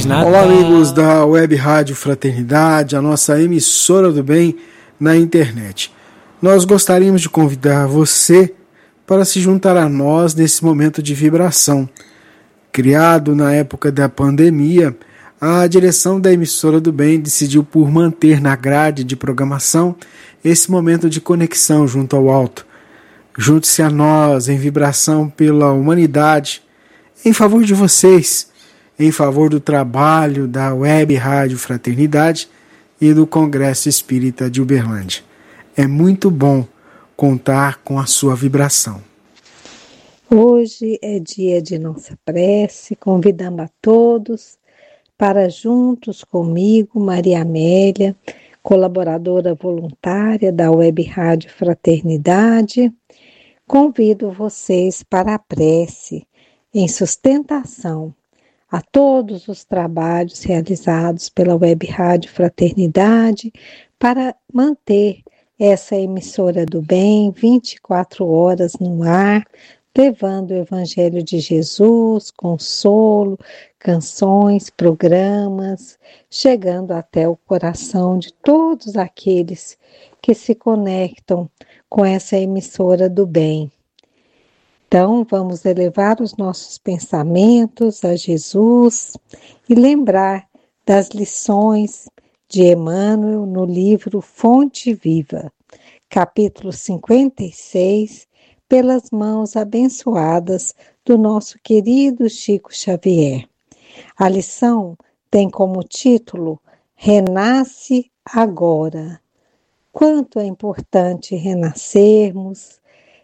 Natal. Olá, amigos da Web Rádio Fraternidade, a nossa emissora do bem na internet. Nós gostaríamos de convidar você para se juntar a nós nesse momento de vibração. Criado na época da pandemia, a direção da emissora do bem decidiu por manter na grade de programação esse momento de conexão junto ao alto. Junte-se a nós em vibração pela humanidade, em favor de vocês, em favor do trabalho da Web Rádio Fraternidade e do Congresso Espírita de Uberlândia. É muito bom contar com a sua vibração. Hoje é dia de nossa prece, convidamos a todos para juntos comigo, Maria Amélia, colaboradora voluntária da Web Rádio Fraternidade, convido vocês para a prece em sustentação a todos os trabalhos realizados pela Web Rádio Fraternidade para manter essa emissora do bem 24 horas no ar, levando o Evangelho de Jesus, consolo, canções, programas, chegando até o coração de todos aqueles que se conectam com essa emissora do bem. Então, vamos elevar os nossos pensamentos a Jesus e lembrar das lições de Emmanuel no livro Fonte Viva, capítulo 56, pelas mãos abençoadas do nosso querido Chico Xavier. A lição tem como título Renasce Agora. Quanto é importante renascermos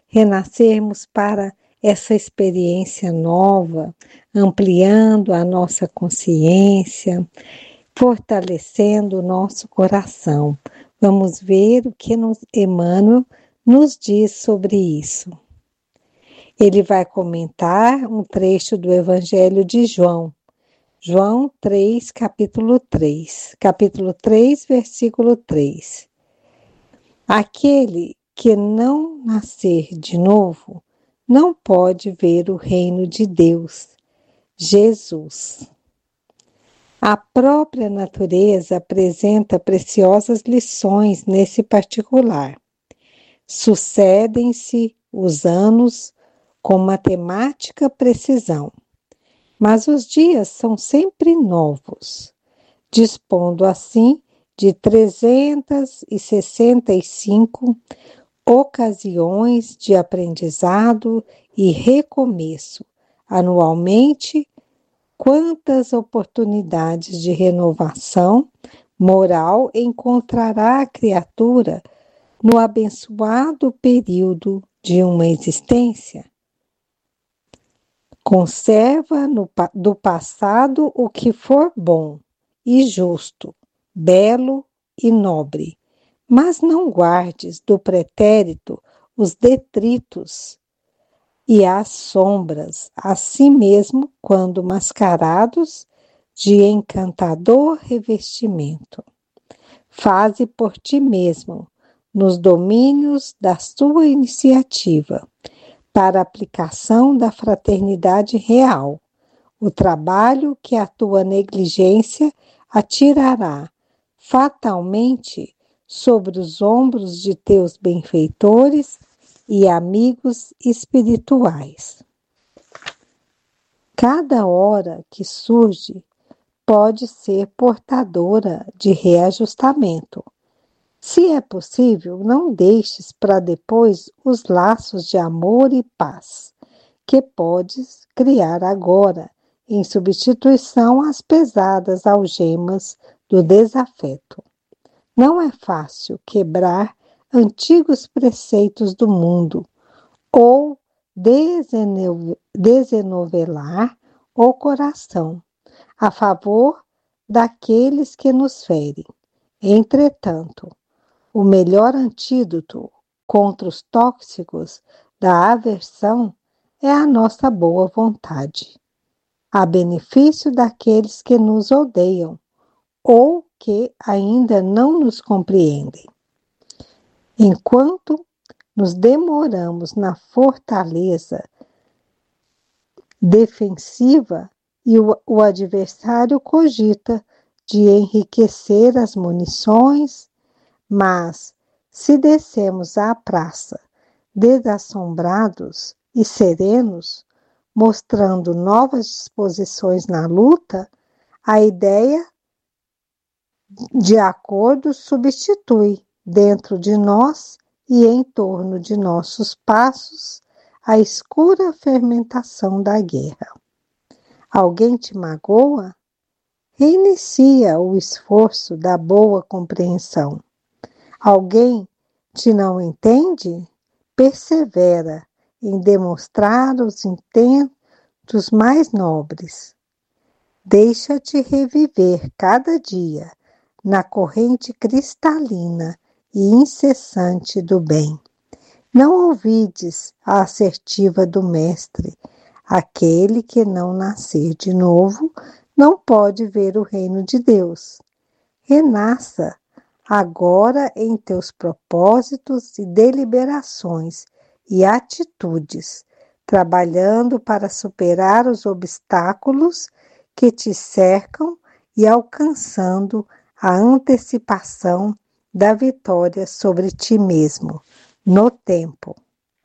para essa experiência nova, ampliando a nossa consciência, fortalecendo o nosso coração. Vamos ver o que Emmanuel nos diz sobre isso. Ele vai comentar um trecho do Evangelho de João 3, capítulo 3, versículo 3. Aquele que não nascer de novo, não pode ver o reino de Deus, Jesus. A própria natureza apresenta preciosas lições nesse particular. Sucedem-se os anos com matemática precisão, mas os dias são sempre novos, dispondo assim de 365 ocasiões de aprendizado e recomeço. Anualmente, quantas oportunidades de renovação moral encontrará a criatura no abençoado período de uma existência? Conserva do passado o que for bom e justo, belo e nobre, mas não guardes do pretérito os detritos e as sombras, assim mesmo quando mascarados de encantador revestimento. Faze por ti mesmo, nos domínios da sua iniciativa, para a aplicação da fraternidade real, o trabalho que a tua negligência atirará fatalmente sobre os ombros de teus benfeitores e amigos espirituais. Cada hora que surge pode ser portadora de reajustamento. Se é possível, não deixes para depois os laços de amor e paz, que podes criar agora, em substituição às pesadas algemas do desafeto. Não é fácil quebrar antigos preceitos do mundo ou desenovelar o coração a favor daqueles que nos ferem. Entretanto, o melhor antídoto contra os tóxicos da aversão é a nossa boa vontade, a benefício daqueles que nos odeiam ou que ainda não nos compreendem. Enquanto nos demoramos na fortaleza defensiva e o adversário cogita de enriquecer as munições, mas se descemos à praça desassombrados e serenos, mostrando novas disposições na luta, a ideia de acordo substitui dentro de nós e em torno de nossos passos a escura fermentação da guerra. Alguém te magoa? Reinicia o esforço da boa compreensão. Alguém te não entende? Persevera em demonstrar os intentos mais nobres. Deixa-te reviver cada dia na corrente cristalina e incessante do bem. Não ouvides a assertiva do Mestre: aquele que não nascer de novo não pode ver o reino de Deus. Renasça agora em teus propósitos e deliberações e atitudes, trabalhando para superar os obstáculos que te cercam e alcançando a antecipação da vitória sobre ti mesmo, no tempo.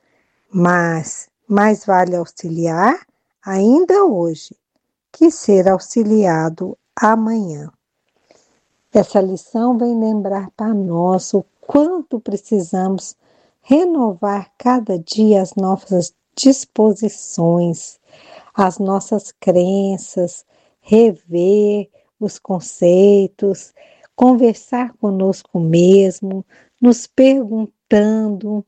Mas mais vale auxiliar ainda hoje que ser auxiliado amanhã. Essa lição vem lembrar para nós o quanto precisamos renovar cada dia as nossas disposições, as nossas crenças, rever os conceitos, conversar conosco mesmo, nos perguntando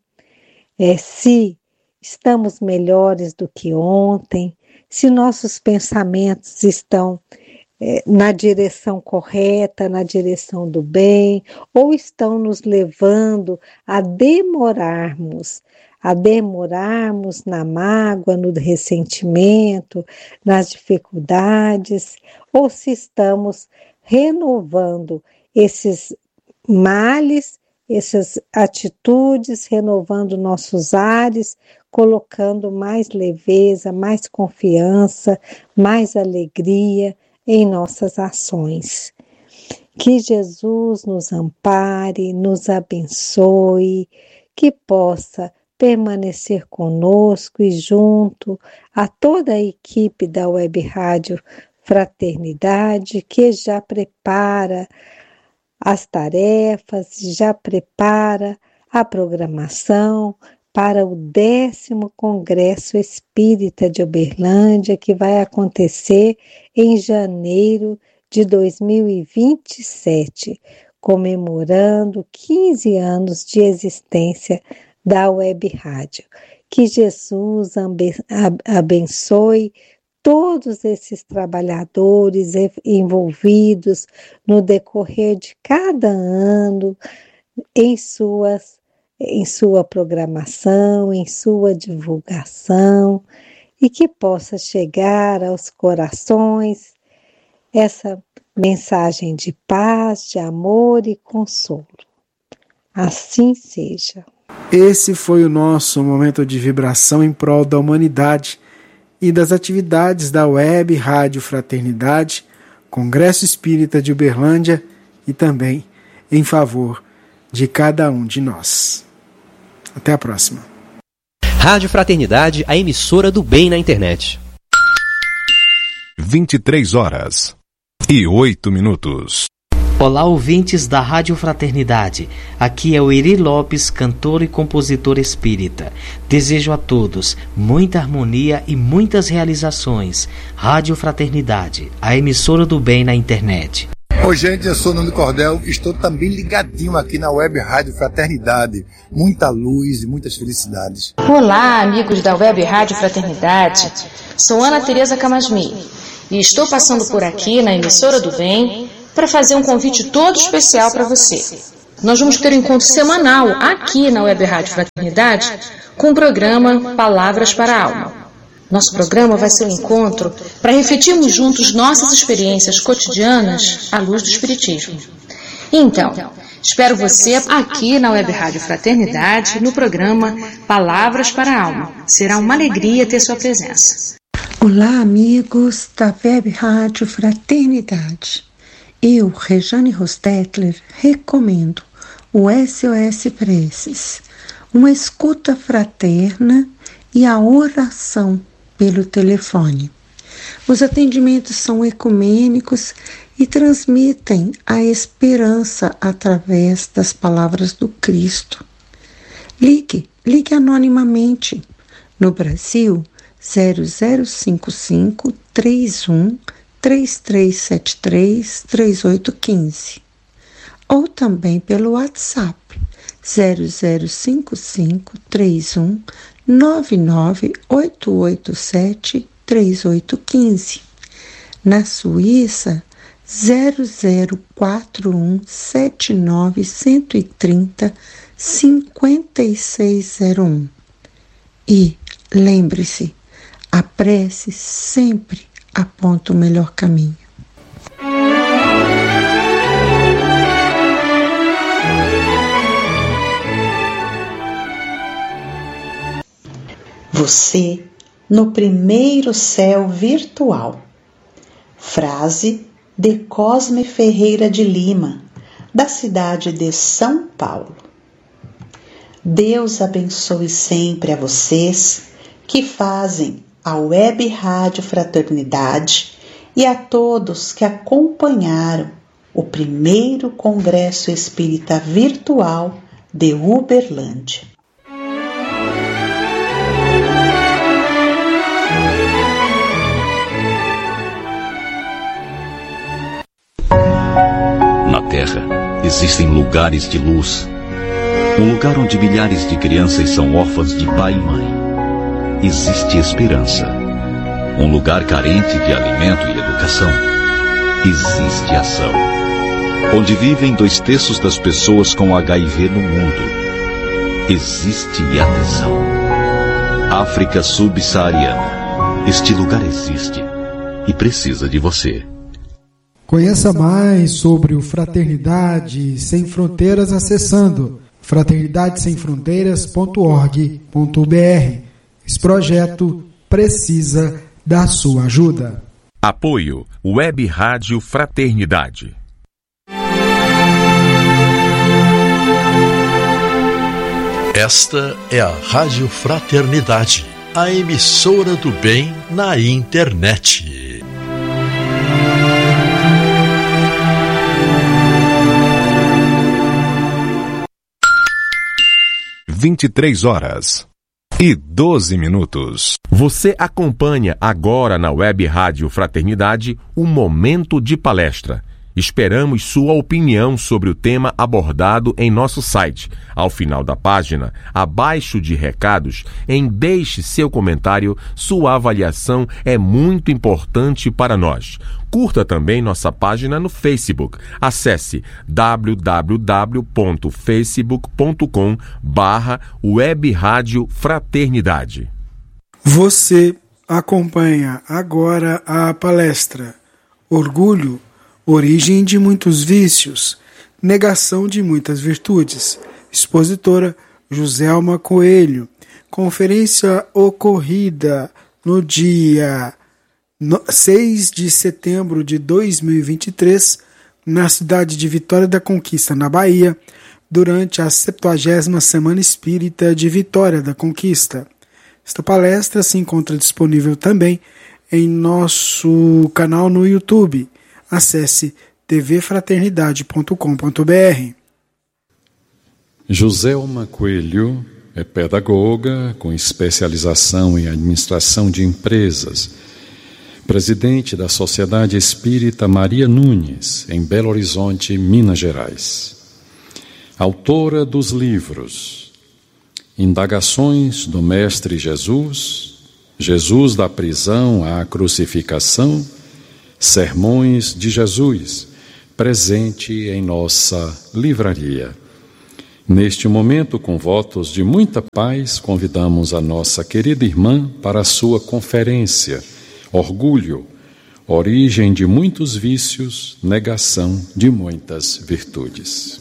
se estamos melhores do que ontem, se nossos pensamentos estão na direção correta, na direção do bem, ou estão nos levando a demorarmos na mágoa, no ressentimento, nas dificuldades, ou se estamos renovando esses males, essas atitudes, renovando nossos ares, colocando mais leveza, mais confiança, mais alegria em nossas ações. Que Jesus nos ampare, nos abençoe, que possa permanecer conosco e junto a toda a equipe da Web Rádio Fraternidade, que já prepara as tarefas, já prepara a programação para o 10º Congresso Espírita de Uberlândia, que vai acontecer em janeiro de 2027, comemorando 15 anos de existência da Web Rádio. Que Jesus abençoe todos esses trabalhadores envolvidos no decorrer de cada ano, em sua programação, em sua divulgação, e que possa chegar aos corações essa mensagem de paz, de amor e consolo. Assim seja. Esse foi o nosso momento de vibração em prol da humanidade e das atividades da Web Rádio Fraternidade, Congresso Espírita de Uberlândia e também em favor de cada um de nós. Até a próxima. Rádio Fraternidade, a emissora do bem na internet. 23h08. Olá, ouvintes da Rádio Fraternidade. Aqui é o Eri Lopes, cantor e compositor espírita. Desejo a todos muita harmonia e muitas realizações. Rádio Fraternidade, a emissora do bem na internet. Oi, gente, eu sou o Nando Cordel, estou também ligadinho aqui na Web Rádio Fraternidade. Muita luz e muitas felicidades. Olá, amigos da Web Rádio Fraternidade. Sou Ana Tereza Camasmi e estou passando por aqui na emissora do bem para fazer um convite todo especial para você. Nós vamos ter um encontro semanal aqui na Web Rádio Fraternidade com o programa Palavras para a Alma. Nosso programa vai ser um encontro para refletirmos juntos nossas experiências cotidianas à luz do Espiritismo. Então, espero você aqui na Web Rádio Fraternidade no programa Palavras para a Alma. Será uma alegria ter sua presença. Olá, amigos da Web Rádio Fraternidade. Eu, Rejane Rostetler, recomendo o SOS Preces, uma escuta fraterna e a oração pelo telefone. Os atendimentos são ecumênicos e transmitem a esperança através das palavras do Cristo. Ligue anonimamente. No Brasil, 0055 31 3373 3815 ou também pelo WhatsApp 0055 31 99 887 3815. Na Suíça, 0041 79 130 5601. E lembre-se, a prece sempre aponta o melhor caminho. Você no primeiro céu virtual. Frase de Cosme Ferreira de Lima, da cidade de São Paulo. Deus abençoe sempre a vocês que fazem a Web Rádio Fraternidade e a todos que acompanharam o primeiro Congresso Espírita Virtual de Uberlândia. Na Terra existem lugares de luz, um lugar onde milhares de crianças são órfãs de pai e mãe. Existe esperança. Um lugar carente de alimento e educação. Existe ação. Onde vivem 2/3 das pessoas com HIV no mundo. Existe adesão. África subsaariana. Este lugar existe e precisa de você. Conheça mais sobre o Fraternidade Sem Fronteiras acessando fraternidadesemfronteiras.org.br. Esse projeto precisa da sua ajuda. Apoio Web Rádio Fraternidade. Esta é a Rádio Fraternidade, a emissora do bem na internet. (23h12). Você acompanha agora na Web Rádio Fraternidade um momento de palestra. Esperamos sua opinião sobre o tema abordado em nosso site. Ao final da página, abaixo de recados, deixe seu comentário. Sua avaliação é muito importante para nós. Curta também nossa página no Facebook. Acesse www.facebook.com/Web Rádio Fraternidade. Você acompanha agora a palestra Orgulho, Origem de Muitos Vícios, Negação de Muitas Virtudes. Expositora Joselma Coelho. Conferência ocorrida no dia 6 de setembro de 2023, na cidade de Vitória da Conquista, na Bahia, durante a 70ª Semana Espírita de Vitória da Conquista. Esta palestra se encontra disponível também em nosso canal no YouTube. Acesse tvfraternidade.com.br. Joselma Coelho é pedagoga com especialização em administração de empresas, presidente da Sociedade Espírita Maria Nunes, em Belo Horizonte, Minas Gerais. Autora dos livros Indagações do Mestre Jesus, Jesus da Prisão à Crucificação, Sermões de Jesus, presente em nossa livraria. Neste momento, com votos de muita paz, convidamos a nossa querida irmã para a sua conferência Orgulho, Origem de Muitos Vícios, Negação de Muitas Virtudes.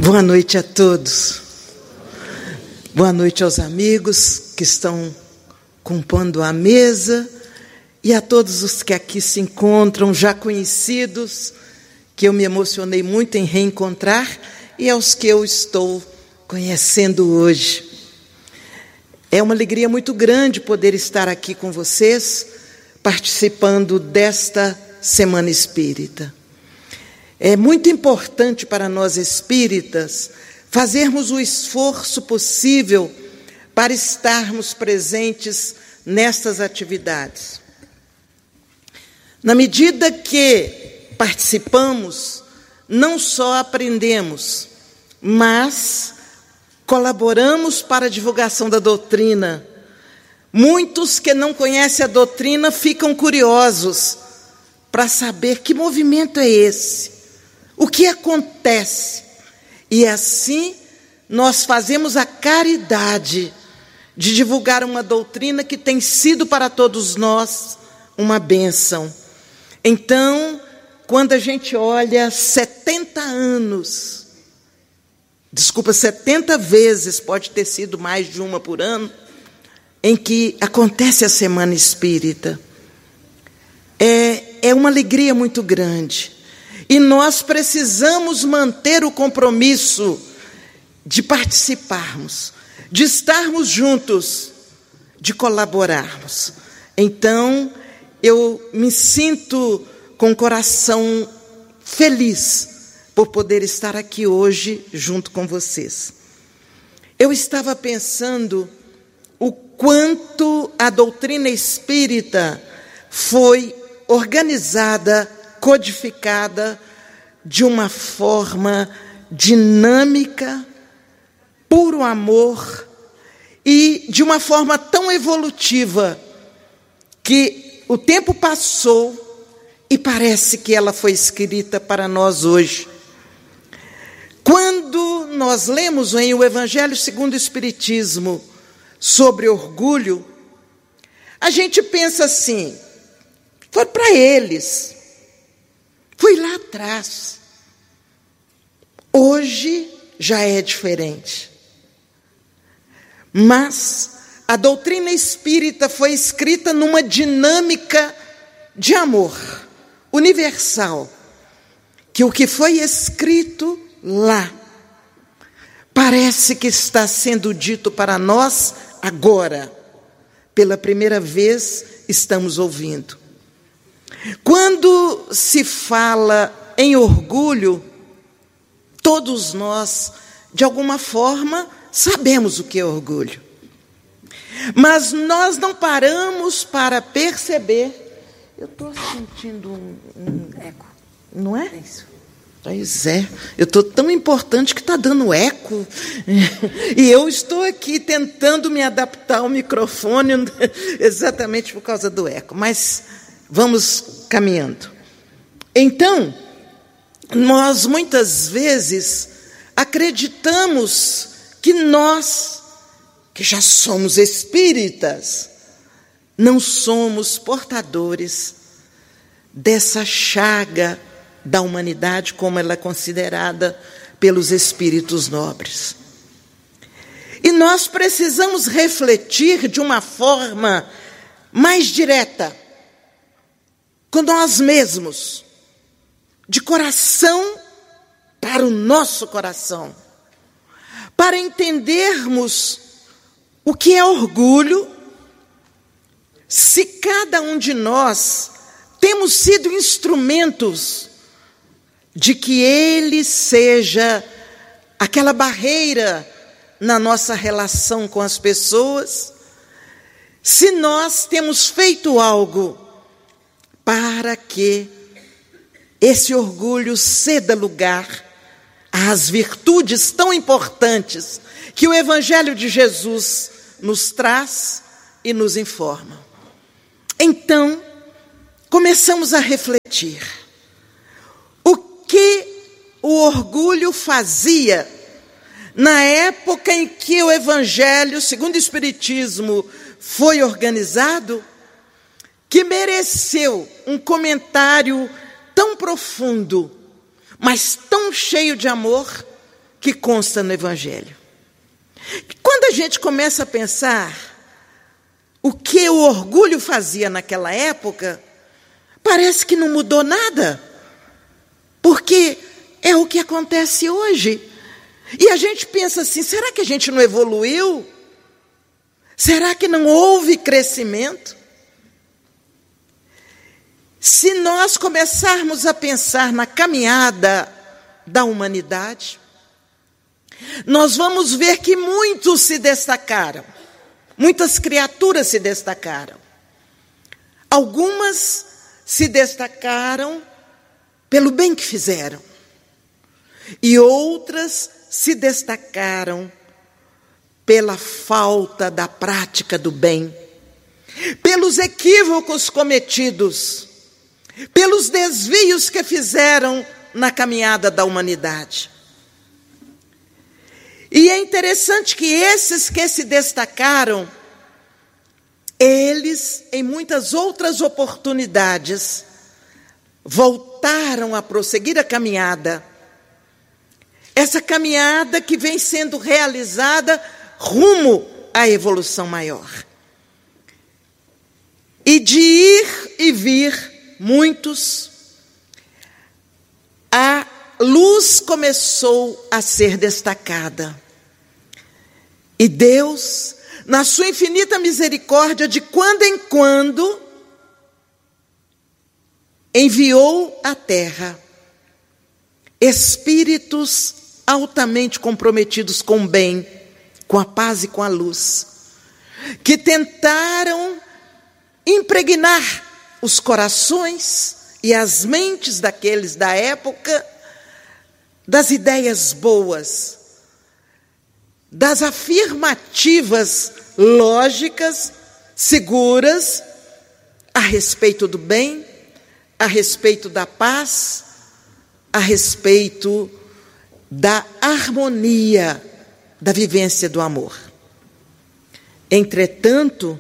Boa noite a todos. Boa noite aos amigos que estão compondo a mesa e a todos os que aqui se encontram, já conhecidos, que eu me emocionei muito em reencontrar, e aos que eu estou conhecendo hoje. É uma alegria muito grande poder estar aqui com vocês, participando desta Semana Espírita. É muito importante para nós espíritas fazermos o esforço possível para estarmos presentes nestas atividades. Na medida que participamos, não só aprendemos, mas colaboramos para a divulgação da doutrina. Muitos que não conhecem a doutrina ficam curiosos para saber que movimento é esse, o que acontece. E assim nós fazemos a caridade de divulgar uma doutrina que tem sido para todos nós uma bênção. Então, quando a gente olha 70 vezes, pode ter sido mais de uma por ano, em que acontece a Semana Espírita, é uma alegria muito grande. E nós precisamos manter o compromisso de participarmos, de estarmos juntos, de colaborarmos. Então, eu me sinto com o coração feliz por poder estar aqui hoje junto com vocês. Eu estava pensando o quanto a doutrina espírita foi organizada, codificada de uma forma dinâmica, puro amor e de uma forma tão evolutiva que o tempo passou e parece que ela foi escrita para nós hoje. Quando nós lemos em o Evangelho segundo o Espiritismo sobre orgulho, a gente pensa assim, foi para eles, foi lá atrás. Hoje já é diferente. Mas a doutrina espírita foi escrita numa dinâmica de amor universal, que o que foi escrito lá parece que está sendo dito para nós agora. Pela primeira vez estamos ouvindo. Quando se fala em orgulho, todos nós, de alguma forma, sabemos o que é orgulho. Mas nós não paramos para perceber. Eu estou sentindo um eco, não é? Isso. Pois é, eu estou tão importante que está dando eco. E eu estou aqui tentando me adaptar ao microfone exatamente por causa do eco. Mas vamos caminhando. Então, nós muitas vezes acreditamos que nós, que já somos espíritas, não somos portadores dessa chaga da humanidade como ela é considerada pelos espíritos nobres. E nós precisamos refletir de uma forma mais direta com nós mesmos, de coração para o nosso coração, para entendermos o que é orgulho, se cada um de nós temos sido instrumentos de que ele seja aquela barreira na nossa relação com as pessoas, se nós temos feito algo para que esse orgulho ceda lugar às virtudes tão importantes que o Evangelho de Jesus nos traz e nos informa. Então, começamos a refletir. O que o orgulho fazia na época em que o Evangelho, segundo o Espiritismo, foi organizado, que mereceu um comentário tão profundo, mas tão cheio de amor, que consta no Evangelho. Quando a gente começa a pensar o que o orgulho fazia naquela época, parece que não mudou nada, porque é o que acontece hoje. E a gente pensa assim, será que a gente não evoluiu? Será que não houve crescimento? Se nós começarmos a pensar na caminhada da humanidade, nós vamos ver que muitos se destacaram, muitas criaturas se destacaram. Algumas se destacaram pelo bem que fizeram, e outras se destacaram pela falta da prática do bem, pelos equívocos cometidos, pelos desvios que fizeram na caminhada da humanidade. E é interessante que esses que se destacaram, eles, em muitas outras oportunidades, voltaram a prosseguir a caminhada. Essa caminhada que vem sendo realizada rumo à evolução maior. E de ir e vir muitos, a luz começou a ser destacada. E Deus, na sua infinita misericórdia, de quando em quando, enviou à terra espíritos altamente comprometidos com o bem, com a paz e com a luz, que tentaram impregnar os corações e as mentes daqueles da época das ideias boas, das afirmativas lógicas, seguras, a respeito do bem, a respeito da paz, a respeito da harmonia, da vivência do amor. Entretanto,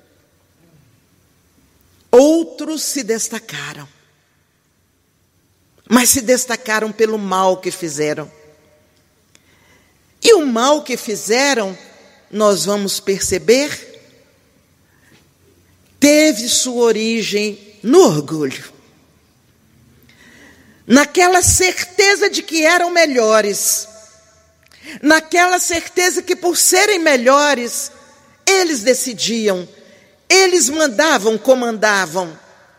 outros se destacaram, mas se destacaram pelo mal que fizeram. E o mal que fizeram, nós vamos perceber, teve sua origem no orgulho, naquela certeza de que eram melhores, naquela certeza que por serem melhores, eles decidiam, eles mandavam, comandavam.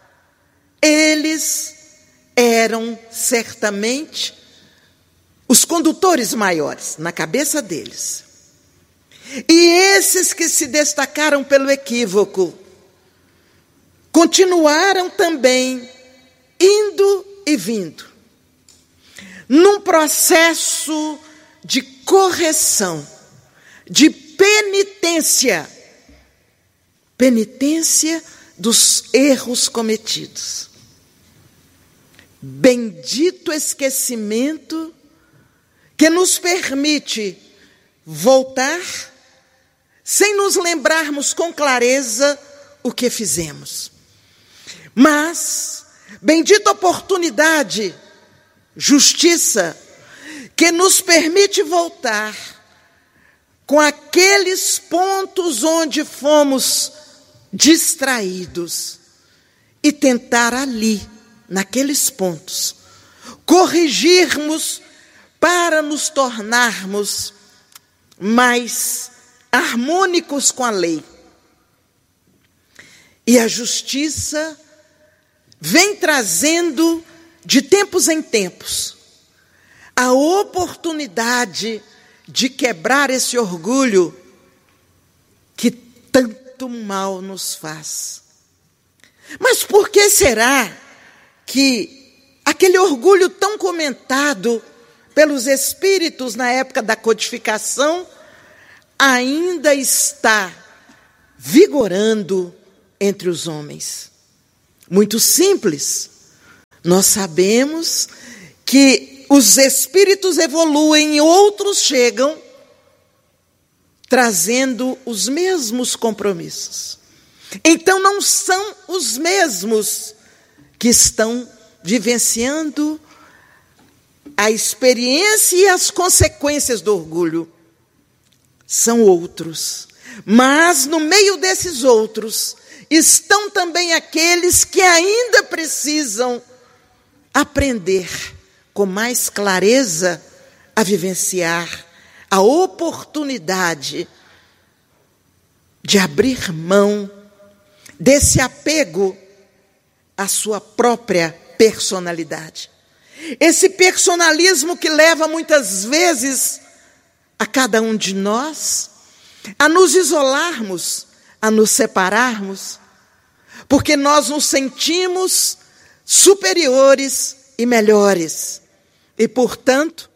Eles eram certamente os condutores maiores na cabeça deles. E esses que se destacaram pelo equívoco continuaram também indo e vindo num processo de correção, de penitência dos erros cometidos. Bendito esquecimento que nos permite voltar sem nos lembrarmos com clareza o que fizemos. Mas bendita oportunidade, justiça, que nos permite voltar com aqueles pontos onde fomos distraídos e tentar ali, naqueles pontos, corrigirmos para nos tornarmos mais harmônicos com a lei. E a justiça vem trazendo, de tempos em tempos, a oportunidade de quebrar esse orgulho que tanto mal nos faz. Mas por que será que aquele orgulho tão comentado pelos espíritos na época da codificação ainda está vigorando entre os homens? Muito simples. Nós sabemos que os espíritos evoluem e outros chegam trazendo os mesmos compromissos. Então não são os mesmos que estão vivenciando a experiência e as consequências do orgulho são outros. Mas no meio desses outros estão também aqueles que ainda precisam aprender com mais clareza a vivenciar a oportunidade de abrir mão desse apego à sua própria personalidade. Esse personalismo que leva muitas vezes a cada um de nós a nos isolarmos, a nos separarmos, porque nós nos sentimos superiores e melhores. E, portanto,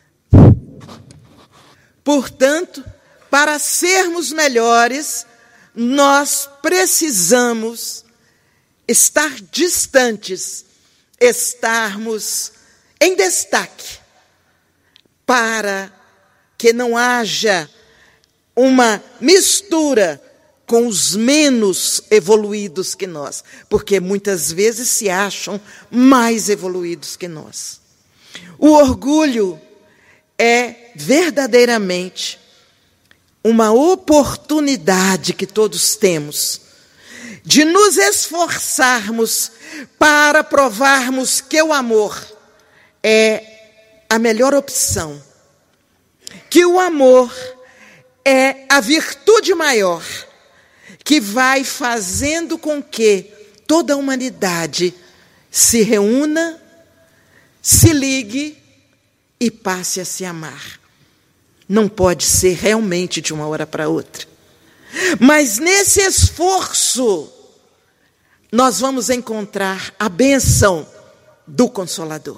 para sermos melhores, nós precisamos estar distantes, estarmos em destaque, para que não haja uma mistura com os menos evoluídos que nós, porque muitas vezes se acham mais evoluídos que nós. O orgulho é verdadeiramente uma oportunidade que todos temos de nos esforçarmos para provarmos que o amor é a melhor opção, que o amor é a virtude maior que vai fazendo com que toda a humanidade se reúna, se ligue e passe a se amar. Não pode ser realmente de uma hora para outra. Mas nesse esforço, nós vamos encontrar a bênção do Consolador.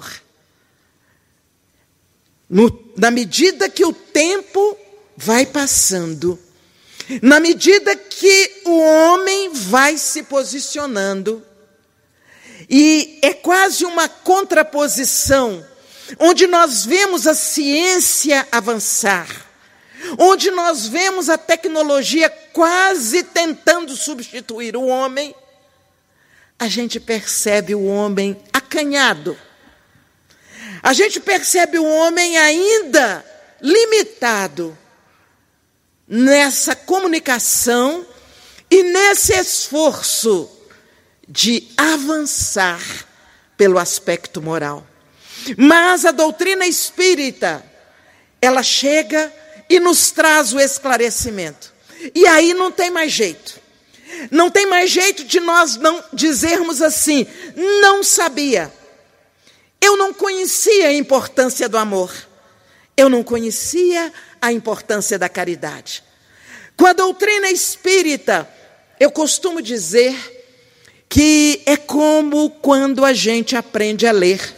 Na medida que o tempo vai passando, na medida que o homem vai se posicionando, e é quase uma contraposição, onde nós vemos a ciência avançar, onde nós vemos a tecnologia quase tentando substituir o homem, a gente percebe o homem acanhado. A gente percebe o homem ainda limitado nessa comunicação e nesse esforço de avançar pelo aspecto moral. Mas a doutrina espírita, ela chega e nos traz o esclarecimento. E aí não tem mais jeito. Não tem mais jeito de nós não dizermos assim, não sabia. Eu não conhecia a importância do amor. Eu não conhecia a importância da caridade. Com a doutrina espírita, eu costumo dizer que é como quando a gente aprende a ler.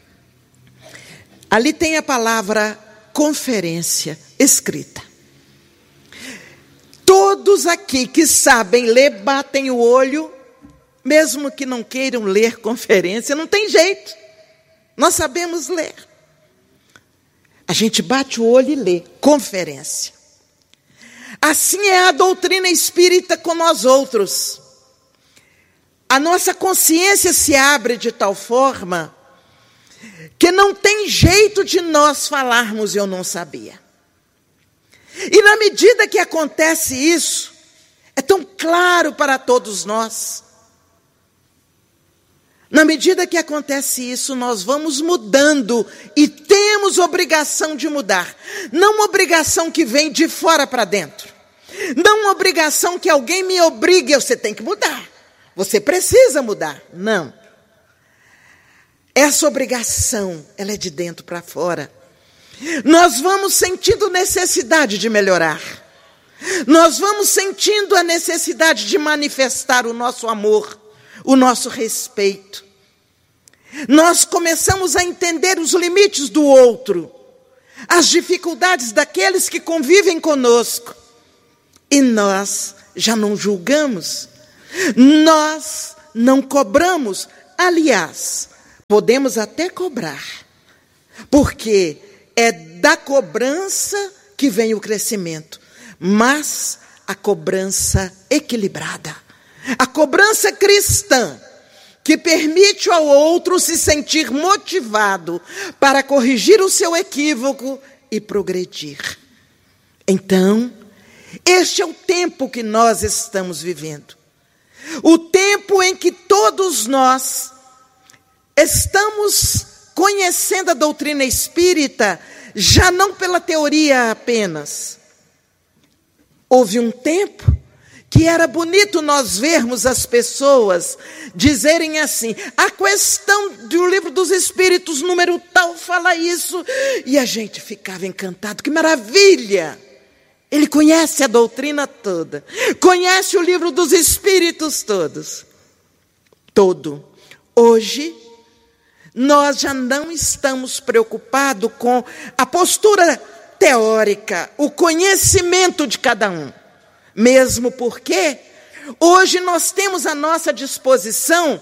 Ali tem a palavra conferência escrita. Todos aqui que sabem ler, batem o olho, mesmo que não queiram ler conferência, não tem jeito. Nós sabemos ler. A gente bate o olho e lê conferência. Assim é a doutrina espírita com nós outros. A nossa consciência se abre de tal forma que não tem jeito de nós falarmos eu não sabia. E na medida que acontece isso, é tão claro para todos nós. Na medida que acontece isso, nós vamos mudando e temos obrigação de mudar. Não uma obrigação que vem de fora para dentro. Não uma obrigação que alguém me obrigue, você tem que mudar. Você precisa mudar. Não. Essa obrigação, ela é de dentro para fora. Nós vamos sentindo necessidade de melhorar. Nós vamos sentindo a necessidade de manifestar o nosso amor, o nosso respeito. Nós começamos a entender os limites do outro, as dificuldades daqueles que convivem conosco. E nós já não julgamos, nós não cobramos. Aliás, podemos até cobrar, porque é da cobrança que vem o crescimento, mas a cobrança equilibrada, a cobrança cristã, que permite ao outro se sentir motivado para corrigir o seu equívoco e progredir. Então, este é o tempo que nós estamos vivendo. O tempo em que todos nós estamos conhecendo a doutrina espírita, já não pela teoria apenas. Houve um tempo que era bonito nós vermos as pessoas dizerem assim: a questão do Livro dos Espíritos, número tal, fala isso. E a gente ficava encantado, que maravilha! Ele conhece a doutrina toda, conhece o Livro dos Espíritos todo. Hoje, nós já não estamos preocupados com a postura teórica, o conhecimento de cada um. Mesmo porque hoje nós temos à nossa disposição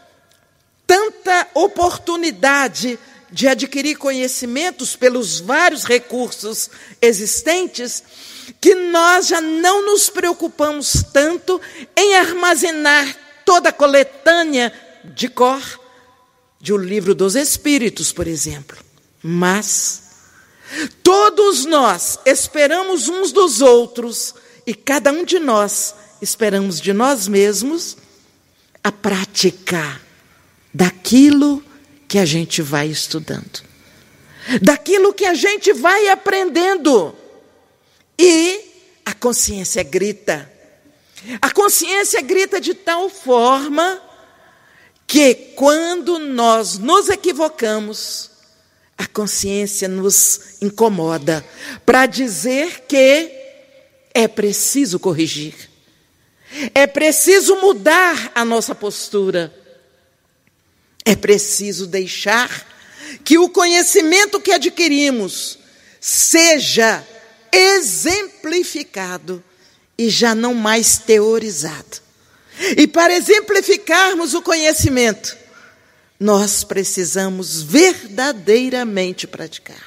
tanta oportunidade de adquirir conhecimentos pelos vários recursos existentes, que nós já não nos preocupamos tanto em armazenar toda a coletânea de cor de O Livro dos Espíritos, por exemplo. Mas todos nós esperamos uns dos outros, e cada um de nós esperamos de nós mesmos a prática daquilo que a gente vai estudando, daquilo que a gente vai aprendendo. E a consciência grita. A consciência grita de tal forma que quando nós nos equivocamos, a consciência nos incomoda para dizer que é preciso corrigir. É preciso mudar a nossa postura. É preciso deixar que o conhecimento que adquirimos seja exemplificado e já não mais teorizado. E para exemplificarmos o conhecimento, nós precisamos verdadeiramente praticar.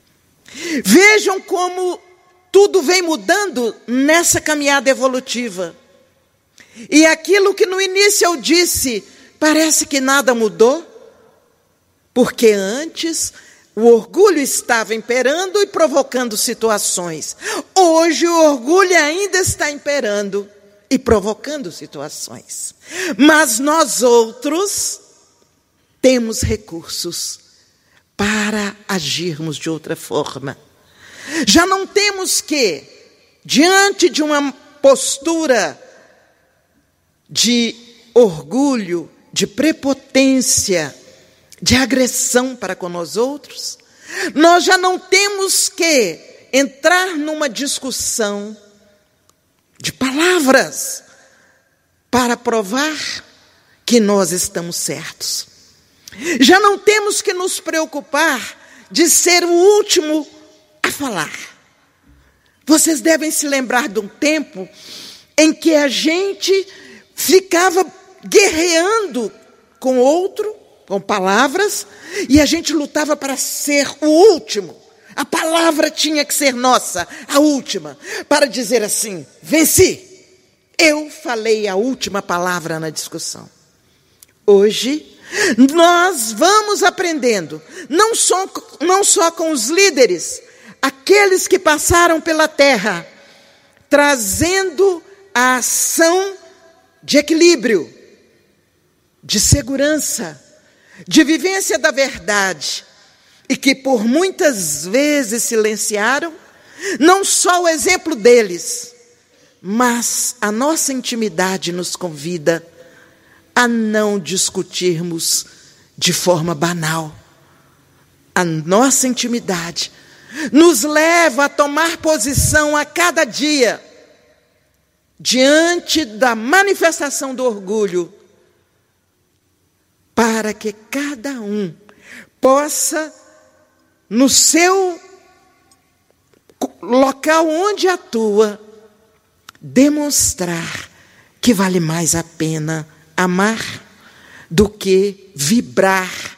Vejam como tudo vem mudando nessa caminhada evolutiva. E aquilo que no início eu disse, parece que nada mudou, porque antes o orgulho estava imperando e provocando situações. Hoje o orgulho ainda está imperando e provocando situações. Mas nós outros temos recursos para agirmos de outra forma. Já não temos que, diante de uma postura de orgulho, de prepotência, de agressão para com nós outros, nós já não temos que entrar numa discussão de palavras para provar que nós estamos certos. Já não temos que nos preocupar de ser o último a falar. Vocês devem se lembrar de um tempo em que a gente ficava guerreando com outro, com palavras, e a gente lutava para ser o último. A palavra tinha que ser nossa, a última, para dizer assim: venci. Eu falei a última palavra na discussão. Hoje, nós vamos aprendendo, não só com os líderes, aqueles que passaram pela terra, trazendo a ação de equilíbrio, de segurança, de vivência da verdade, e que por muitas vezes silenciaram, não só o exemplo deles, mas a nossa intimidade nos convida a não discutirmos de forma banal. A nossa intimidade nos leva a tomar posição a cada dia, diante da manifestação do orgulho, para que cada um possa, no seu local onde atua, demonstrar que vale mais a pena amar do que vibrar